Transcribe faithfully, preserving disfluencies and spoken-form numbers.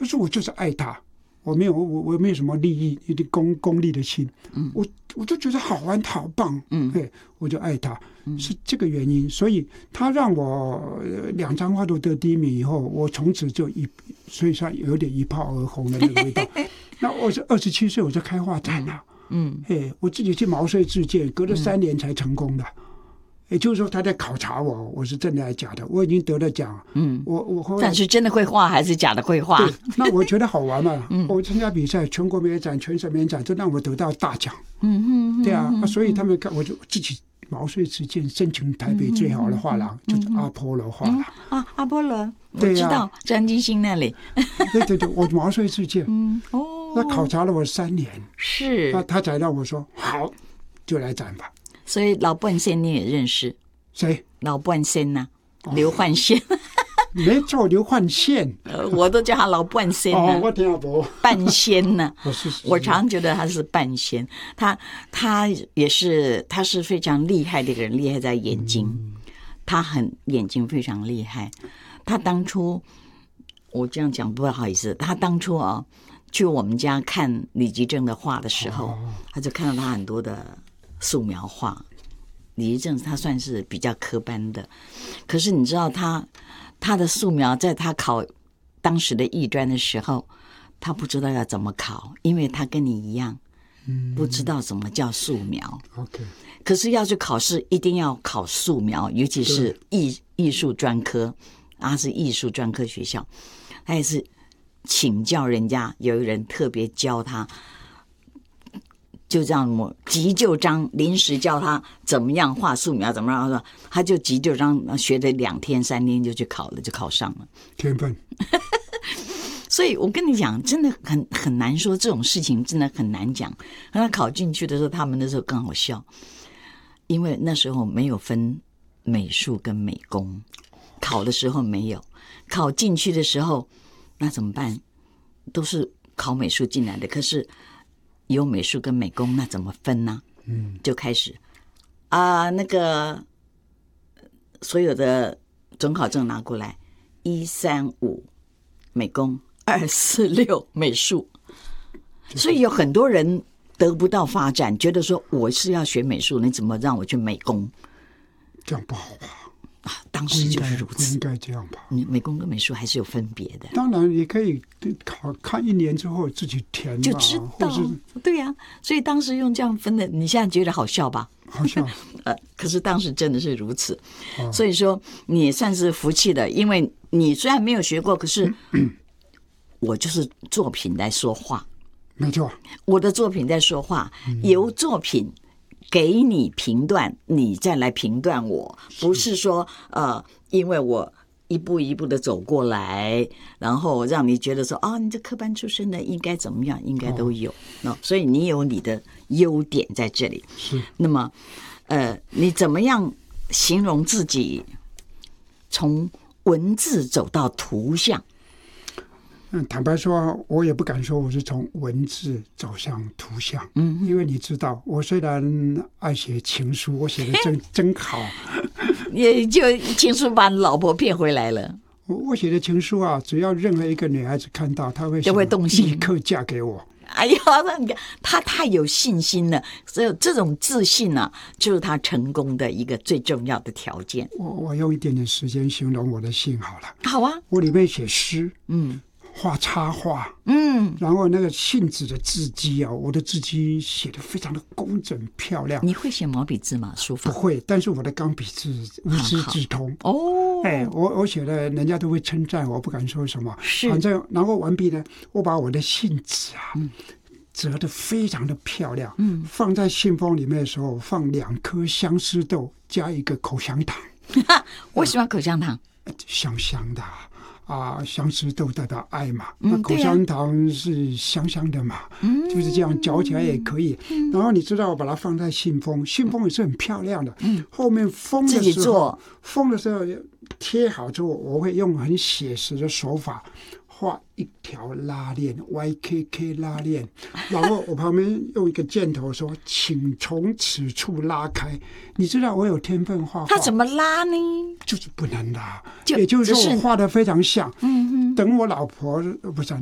但是我就是爱他，我没有我我没有什么利益，一定功功利的心，嗯，我我就觉得好玩，好棒，嗯，嘿，我就爱他，嗯，是这个原因，所以他让我两张画都得第一名以后，我从此就一，所以说有点一炮而红的那个味道。那我是二十七岁我就开画展了，嗯，嘿，我自己去毛遂自荐，隔了三年才成功的。也就是说，他在考察我，我是真的还是假的？我已经得了奖，嗯，我我后来但是真的会画还是假的会画？ 对，那我觉得好玩嘛。嗯、我参加比赛，全国美术展、全省美术展，都让我得到大奖。嗯嗯，对啊，啊所以他们看我就自己毛遂自荐，申请台北最好的画廊，嗯、就是阿波罗画廊、 嗯、啊，阿波罗，我知道张金星那里。 对对对，我毛遂自荐。嗯哦，他考察了我三年， 是， 那他才让我说好，就来展吧。 所以老半仙你也认识？ 谁？ 老半仙呐、啊，刘焕宪。 没错，刘焕宪， 我都叫他老半仙哦，我听不半仙呢、 啊。 我常觉得他是半仙，他他也是，他是非常厉害的一个人，厉害在眼睛，嗯、他很眼睛非常厉害。他当初我这样讲不好意思，他当初啊去我们家看李吉正的画的时候，哦、他就看到他很多的素描画。李吉正他算是比较科班的，可是你知道他他的素描，在他考当时的艺专的时候，他不知道要怎么考，因为他跟你一样，不知道什么叫素描。 OK， 可是要去考试，一定要考素描，尤其是艺艺术专科，他是艺术专科学校，他也是请教人家，有人特别教他。就这样，我急就章临时教他怎么样画素描，怎么样，他就急就章学了两天三天就去考了，就考上了。 天分。 所以我跟你讲，真的很很难说，这种事情真的很难讲。他考进去的时候，他们那时候更好笑，因为那时候没有分美术跟美工，考的时候没有，考进去的时候那怎么办？都是考美术进来的，可是。有美术跟美工，那怎么分呢？嗯，就开始啊、呃，那个所有的准考证拿过来，一三五美工，二四六美术，所以有很多人得不到发展，觉得说我是要学美术，你怎么让我去美工？ 这样不好吧？ 啊，当时就是如此， 应该这样吧？ 你美工跟美术还是有分别的。 当然，你可以考看一年之后自己填嘛， 就知道。对呀、啊，所以当时用这样分的，你现在觉得好笑吧？ 好笑。 呃，可是当时真的是如此，哦、所以说你也算是福气的，因为你虽然没有学过，可是我就是作品在说话。 没错， 我的作品在说话，嗯、由作品。给你评断，你再来评断我，不是说呃，因为我一步一步的走过来，然后让你觉得说哦，你这科班出身的应该怎么样，应该都有。哦哦、所以你有你的优点在这里。 是。 那么，呃，你怎么样形容自己从文字走到图像？ 嗯，坦白说，我也不敢说我是从文字走向图像，嗯，因为你知道，我虽然爱写情书，我写的真真好， 也就情书把老婆骗回来了。 我我写的情书啊，只要任何一个女孩子看到，她会就会动心， 立刻嫁给我。 哎呀，那你看他太有信心了，所以这种自信啊，就是他成功的一个最重要的条件。 我我用一点点时间形容我的信好了。 好啊， 我里面写诗，嗯。画插画， 嗯， 然后那个信纸的字迹啊，我的字迹写得非常的工整漂亮。 你会写毛笔字吗？书法不会，但是我的钢笔字无师自通哦。 哎，我我写的，人家都会称赞我，不敢说什么。 是， 反正然后完毕呢，我把我的信纸啊，嗯、折得非常的漂亮。嗯，放在信封里面的时候，放两颗相思豆，加一个口香糖。 我喜欢口香糖， 啊、香香的。啊，相思豆代表爱嘛，那口香糖是香香的嘛，嗯、就是这样嚼起来也可以。嗯、然后你知道，我把它放在信封，信封也是很漂亮的。嗯、后面封的时候，封的时候贴好之后，我会用很写实的手法画一条拉链 ，Y K K 拉链，然后我旁边用一个箭头说：“请从此处拉开。”你知道我有天分画画， 他怎么拉呢？ 就是不能拉，也就是说我画得非常像。嗯嗯，等我老婆不是。